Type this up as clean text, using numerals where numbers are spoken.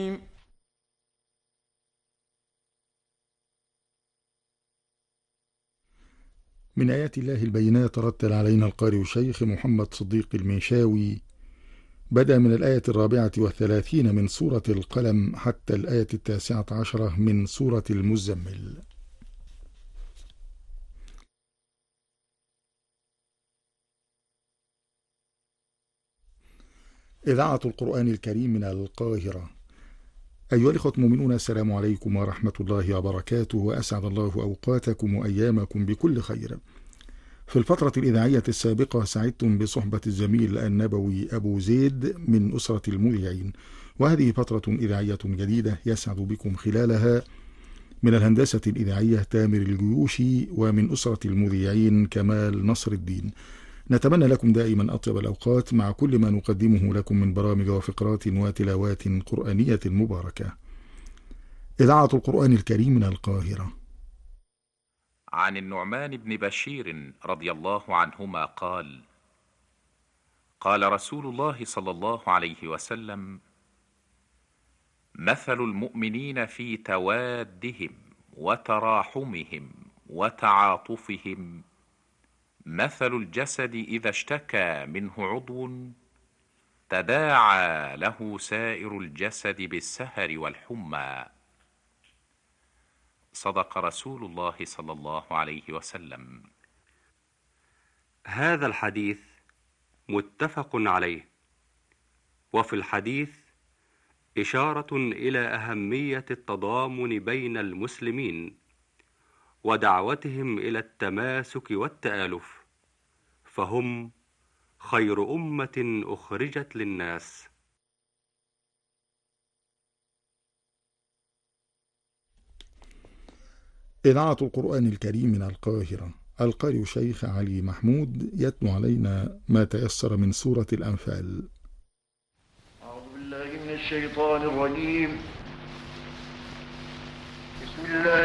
من آيات الله البينات رتل علينا القارئ الشيخ محمد صديق المنشاوي. بدأ من الآية 34 من سورة القلم حتى الآية 19 من سورة المزمل. إذاعة القرآن الكريم من القاهرة. أيها الإخوة المؤمنون، السلام عليكم ورحمة الله وبركاته، وأسعد الله أوقاتكم وأيامكم بكل خير. في الفترة الإذاعية السابقة سعدتم بصحبة الزميل النبوي أبو زيد من أسرة المذيعين، وهذه فترة إذاعية جديدة يسعد بكم خلالها من الهندسة الإذاعية تامر الجيوشي، ومن أسرة المذيعين كمال نصر الدين. نتمنى لكم دائما أطيب الأوقات مع كل ما نقدمه لكم من برامج وفقرات وتلاوات قرآنية مباركة. إذاعة القرآن الكريم من القاهرة. عن النعمان بن بشير رضي الله عنهما قال: قال رسول الله صلى الله عليه وسلم: مثل المؤمنين في توادهم وتراحمهم وتعاطفهم مثل الجسد إذا اشتكى منه عضو تداعى له سائر الجسد بالسهر والحمى. صدق رسول الله صلى الله عليه وسلم. هذا الحديث متفق عليه، وفي الحديث إشارة إلى أهمية التضامن بين المسلمين ودعوتهم إلى التماسك والتآلف، فهم خير أمة أخرجت للناس. إذاعة القرآن الكريم من القاهرة. القارئ الشيخ علي محمود يتلو علينا ما تيسر من سورة الأنفال. أعوذ بالله من الشيطان الرجيم. بسم الله